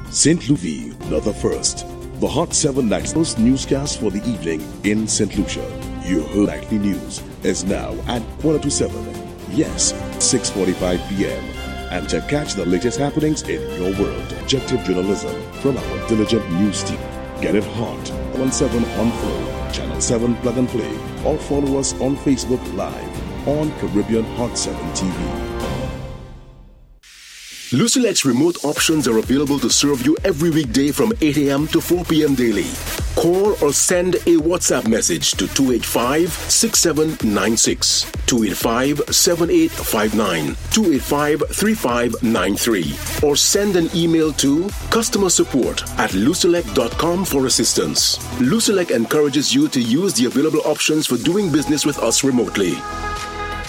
St. Louis, not the first. The Hot 7 Nightly newscast for the evening in St. Lucia. Your whole nightly news is now at 7:15. Yes, 6:45 p.m. And to catch the latest happenings in your world, objective journalism from our diligent news team. Get it hot on 7 on Flow, Channel 7 Plug and Play, or follow us on Facebook Live on Caribbean Hot 7 TV. Lucilec's remote options are available to serve you every weekday from 8 a.m. to 4 p.m. daily. Call or send a WhatsApp message to 285-6796, 285-7859, 285-3593, or send an email to customersupport@lucelec.com for assistance. Lucelec encourages you to use the available options for doing business with us remotely.